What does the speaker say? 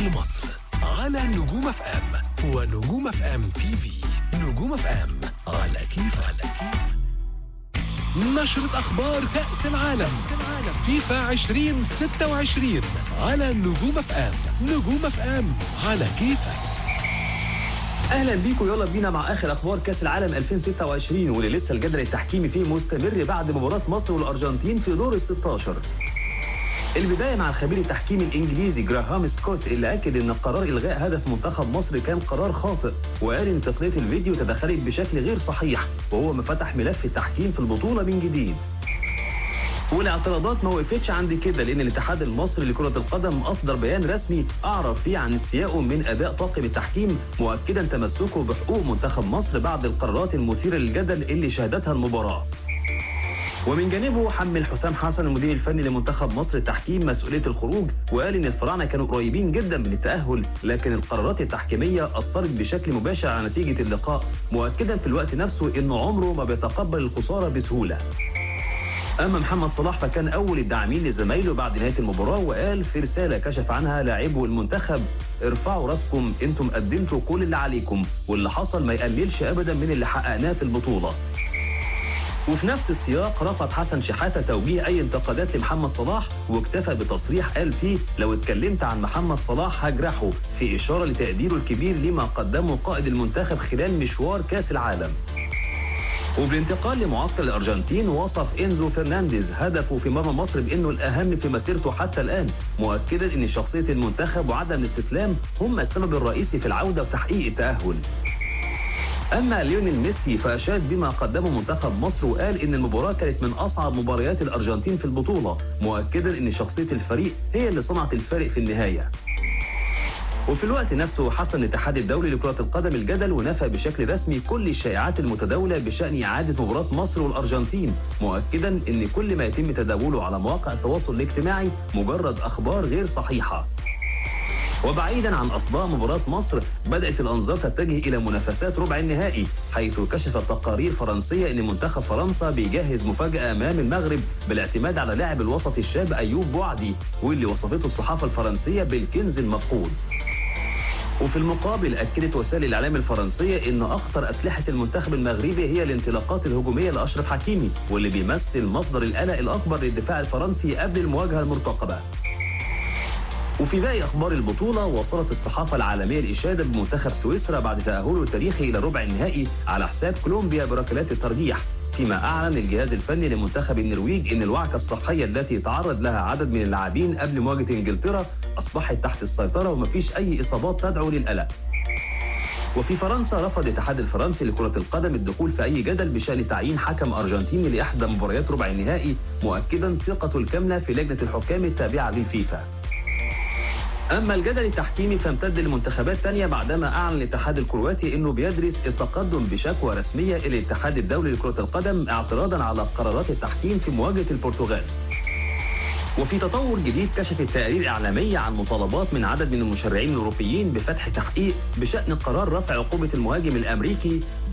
مصر على نجوم اف ام ونجوم اف ام تي في. نجوم اف ام على كيفك. نشرة أخبار كأس العالم فيفا 2026 على نجوم اف ام. نجوم اف ام على كيفك. اهلا بيكم، يلا بينا مع اخر اخبار كاس العالم 2026 واللي لسه الجدل التحكيمي فيه مستمر بعد مباراه مصر والارجنتين في دور ال16. البدايه مع الخبير التحكيمي الانجليزي جراهام سكوت اللي اكد ان قرار الغاء هدف منتخب مصر كان قرار خاطئ، وقال ان تقنيه الفيديو تدخلت بشكل غير صحيح وهو ما فتح ملف التحكيم في البطوله من جديد. والاعتراضات ما وقفتش عند كده، لان الاتحاد المصري لكرة القدم اصدر بيان رسمي اعرب فيه عن استيائه من اداء طاقم التحكيم، مؤكدا تمسكه بحقوق منتخب مصر بعد القرارات المثيرة للجدل اللي شهدتها المباراة. ومن جانبه حمل حسام حسن المدير الفني لمنتخب مصر التحكيم مسؤولية الخروج، وقال ان الفراعنة كانوا قريبين جدا من التأهل، لكن القرارات التحكيمية أثرت بشكل مباشر على نتيجة اللقاء، مؤكدا في الوقت نفسه انه عمره ما بيتقبل الخسارة بسهولة. أما محمد صلاح فكان أول الداعمين لزمايله بعد نهاية المباراة، وقال في رسالة كشف عنها لاعبو المنتخب: ارفعوا راسكم، انتم قدمتوا كل اللي عليكم، واللي حصل ما يقللش أبدا من اللي حققناه في البطولة. وفي نفس السياق رفض حسن شحاتة توجيه أي انتقادات لمحمد صلاح، واكتفى بتصريح قال فيه: لو اتكلمت عن محمد صلاح هجرحه، في إشارة لتقديره الكبير لما قدمه قائد المنتخب خلال مشوار كأس العالم. وبالانتقال لمعسكر الأرجنتين، وصف إنزو فرنانديز هدفه في مرمى مصر بأنه الأهم في مسيرته حتى الآن، مؤكدا أن شخصية المنتخب وعدم الاستسلام هم السبب الرئيسي في العودة وتحقيق التأهل. أما ليونيل ميسي فأشاد بما قدمه منتخب مصر، وقال إن المباراة كانت من أصعب مباريات الأرجنتين في البطولة، مؤكدا أن شخصية الفريق هي اللي صنعت الفارق في النهاية. وفي الوقت نفسه حسم الاتحاد الدولي لكرة القدم الجدل ونفى بشكل رسمي كل الشائعات المتداولة بشأن إعادة مباراة مصر والأرجنتين، مؤكدا أن كل ما يتم تداوله على مواقع التواصل الاجتماعي مجرد أخبار غير صحيحة. وبعيدا عن أصداء مباراة مصر، بدأت الأنظار تتجه إلى منافسات ربع النهائي، حيث كشفت تقارير فرنسية أن منتخب فرنسا بيجهز مفاجأة أمام المغرب بالاعتماد على لاعب الوسط الشاب أيوب بوعدي، واللي وصفته الصحافة الفرنسية بالكنز المفقود. وفي المقابل أكدت وسائل الإعلام الفرنسية إن أخطر أسلحة المنتخب المغربي هي الانطلاقات الهجومية لأشرف حكيمي، واللي بيمثل مصدر القلق الأكبر للدفاع الفرنسي قبل المواجهة المرتقبة. وفي باقي أخبار البطولة، وصلت الصحافة العالمية الإشادة بمنتخب سويسرا بعد تأهله التاريخي إلى ربع النهائي على حساب كولومبيا بركلات الترجيح، فيما أعلن الجهاز الفني لمنتخب النرويج إن الوعكة الصحية التي تعرض لها عدد من اللاعبين قبل مواجهة إنجلترا أصبحت تحت السيطرة ومفيش أي إصابات تدعو للقلق. وفي فرنسا رفض الاتحاد الفرنسي لكرة القدم الدخول في أي جدل بشأن تعيين حكم أرجنتيني لإحدى مباريات ربع النهائي، مؤكدا ثقته الكاملة في لجنة الحكام التابعة للفيفا. أما الجدل التحكيمي فامتد لمنتخبات تانية بعدما أعلن الاتحاد الكرواتي أنه بيدرس التقدم بشكوى رسمية إلى الاتحاد الدولي لكرة القدم اعتراضا على قرارات التحكيم في مواجهة البرتغال. وفي تطور جديد، كشفت تقارير إعلامية عن مطالبات من عدد من المشرعين الأوروبيين بفتح تحقيق بشأن قرار رفع عقوبة المهاجم الأمريكي